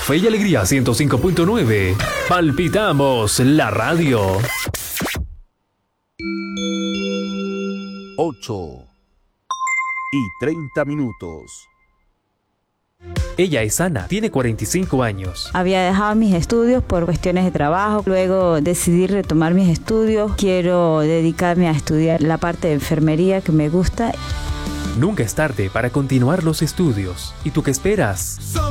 Fe y Alegría 105.9. Palpitamos la radio. 8:30. Ella es Ana, tiene 45 años. Había dejado mis estudios por cuestiones de trabajo, luego decidí retomar mis estudios. Quiero dedicarme a estudiar la parte de enfermería que me gusta. Nunca es tarde para continuar los estudios. ¿Y tú qué esperas?